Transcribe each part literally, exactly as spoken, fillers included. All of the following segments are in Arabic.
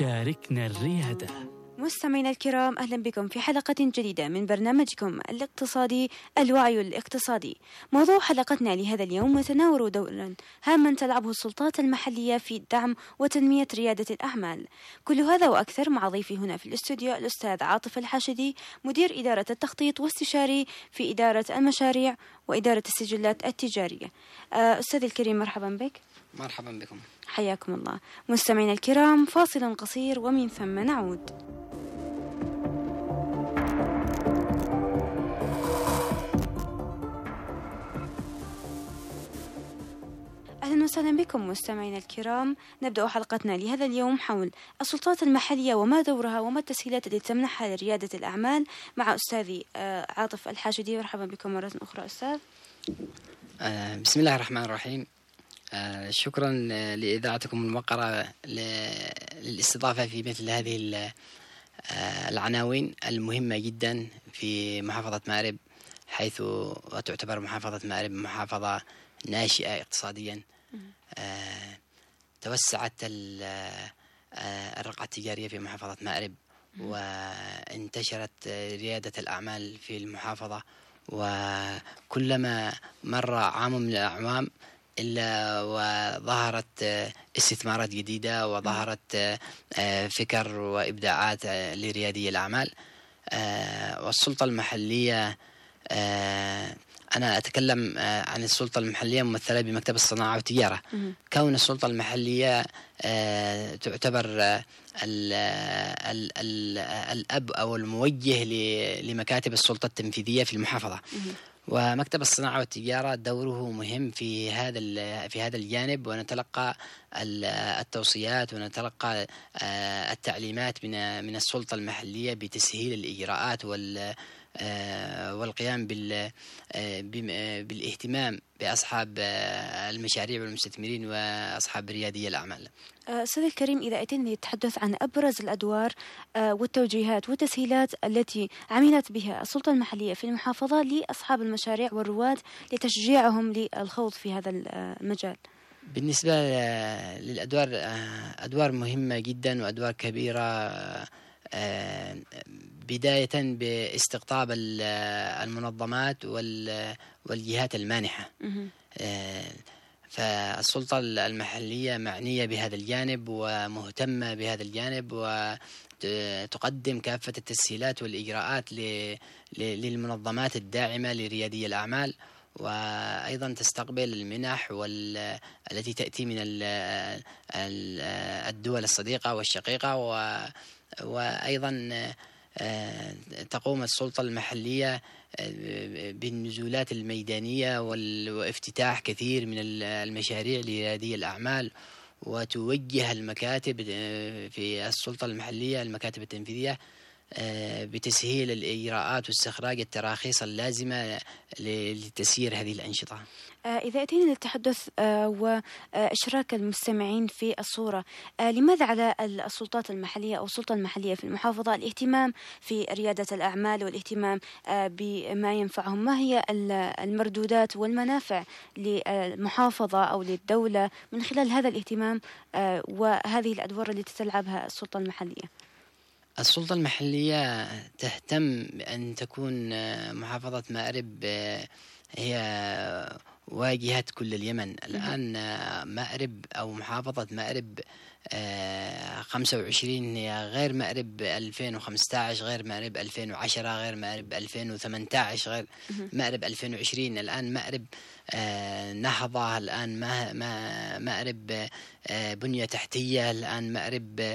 شاركنا الريادة. مستمعينا الكرام، أهلا بكم في حلقة جديدة من برنامجكم الاقتصادي الوعي الاقتصادي. موضوع حلقتنا لهذا اليوم يتناول دورا هاما تلعبه السلطات المحلية في دعم وتنمية ريادة الأعمال. كل هذا وأكثر مع ضيفي هنا في الاستوديو الأستاذ عاطف الحاشدي، مدير إدارة التخطيط واستشاري في إدارة المشاريع وإدارة السجلات التجارية. أستاذ الكريم، مرحبا بك. مرحبا بكم، حياكم الله. مستمعينا الكرام، فاصل قصير ومن ثم نعود. أهلا وسهلا بكم مستمعينا الكرام. نبدأ حلقتنا لهذا اليوم حول السلطات المحلية وما دورها وما التسهيلات التي تمنحها لريادة الأعمال مع أستاذي عاطف الحاشدي. مرحبا بكم مرة أخرى أستاذ. آه بسم الله الرحمن الرحيم. آه شكرا لإذاعتكم الموقرة للاستضافة في مثل هذه العناوين المهمة جدا في محافظة مأرب، حيث تعتبر محافظة مأرب محافظة ناشئة اقتصاديا. آه توسعت الرقعة التجارية في محافظة مأرب، وانتشرت ريادة الأعمال في المحافظة، وكلما مر عام من الأعوام إلا وظهرت استثمارات جديدة وظهرت فكر وإبداعات لريادي الأعمال. والسلطة المحلية، أنا أتكلم عن السلطة المحلية ممثلة بمكتب الصناعة والتجارة. كون السلطة المحلية تعتبر ال ال ال الأب أو الموجه لمكاتب السلطة التنفيذية في المحافظة، ومكتب الصناعة والتجارة دوره مهم في هذا في هذا الجانب، ونتلقى التوصيات ونتلقى التعليمات من من السلطة المحلية بتسهيل الإجراءات وال والقيام بالاهتمام بأصحاب المشاريع والمستثمرين وأصحاب ريادي الأعمال. أستاذ الكريم، إذا أتينا نتحدث عن أبرز الأدوار والتوجيهات والتسهيلات التي عملت بها السلطة المحلية في المحافظة لأصحاب المشاريع والرواد لتشجيعهم للخوض في هذا المجال. بالنسبة للأدوار، أدوار مهمة جدا وأدوار كبيرة، بداية باستقطاب المنظمات والجهات المانحة. فالسلطة المحلية معنية بهذا الجانب ومهتمة بهذا الجانب، وتقدم كافة التسهيلات والإجراءات للمنظمات الداعمة لريادي الأعمال، وأيضا تستقبل المنح التي تأتي من الدول الصديقة والشقيقة، وأيضا تقوم السلطة المحلية بالنزولات الميدانية وافتتاح كثير من المشاريع لريادي الأعمال، وتوجه المكاتب في السلطة المحلية المكاتب التنفيذية بتسهيل الإجراءات واستخراج التراخيص اللازمة لتسيير هذه الأنشطة. إذا أتينا للتحدث وإشراك المستمعين في الصورة، لماذا على السلطات المحلية أو السلطة المحلية في المحافظة الاهتمام في ريادة الأعمال والاهتمام بما ينفعهم؟ ما هي المردودات والمنافع للمحافظة أو للدولة من خلال هذا الاهتمام وهذه الأدوار التي تلعبها السلطة المحلية؟ السلطة المحلية تهتم بأن تكون محافظة مأرب هي واجهة كل اليمن. الآن مأرب أو محافظة مأرب خمسة وعشرين هي غير مأرب ألفين وخمسة عشر، غير مأرب ألفين وعشرة، غير مأرب ألفين وثمانية عشر، غير مأرب ألفين وعشرين. الآن مأرب نهضة، الآن مأرب بنية تحتية، الآن مأرب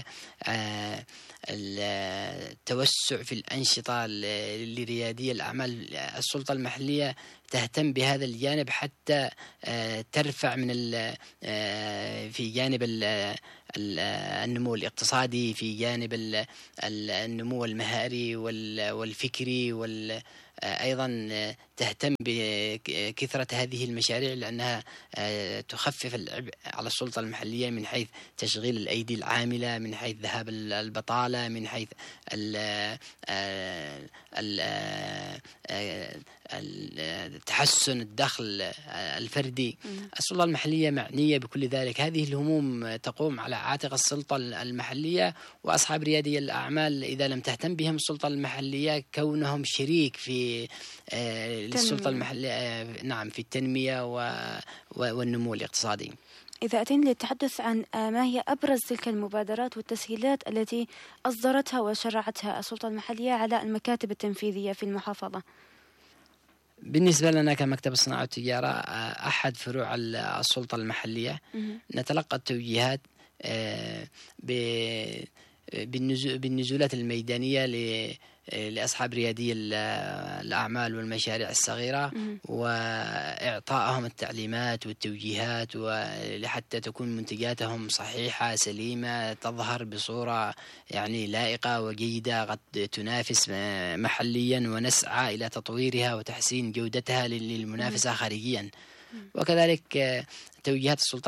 التوسع في الأنشطة لريادي الأعمال. السلطة المحلية تهتم بهذا الجانب حتى ترفع من في جانب النمو الاقتصادي، في جانب النمو المهاري والفكري أيضا تهتم بكثرة هذه المشاريع، لأنها تخفف العبء على السلطة المحلية من حيث تشغيل الأيدي العاملة، من حيث ذهاب البطالة، من حيث تحسن الدخل الفردي. السلطة المحلية معنية بكل ذلك. هذه الهموم تقوم على عاتق السلطة المحلية، وأصحاب ريادي الأعمال إذا لم تهتم بهم السلطة المحلية كونهم شريك في السلطة المحلية، نعم، في التنمية والنمو الاقتصادي. إذا أتينا للتحدث عن ما هي أبرز تلك المبادرات والتسهيلات التي أصدرتها وشرعتها السلطة المحلية على المكاتب التنفيذية في المحافظة؟ بالنسبة لنا كمكتب الصناعة والتجارة، أحد فروع السلطة المحلية، نتلقى التوجيهات بالنزولات الميدانية لأصحاب ريادي الأعمال والمشاريع الصغيرة، وإعطائهم التعليمات والتوجيهات لحتى تكون منتجاتهم صحيحة سليمة، تظهر بصورة يعني لائقة وجيدة قد تنافس محليا، ونسعى إلى تطويرها وتحسين جودتها للمنافسة خارجيا. وكذلك توجيهات السلطة